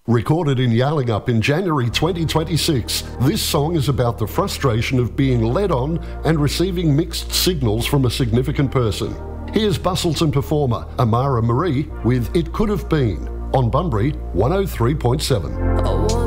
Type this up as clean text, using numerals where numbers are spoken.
Recorded in Yarlingup in January 2026, this song is about the frustration of being led on and receiving mixed signals from a significant person. Here's Bustleton performer Amara Marie with It Could Have Been on Bunbury 103.7.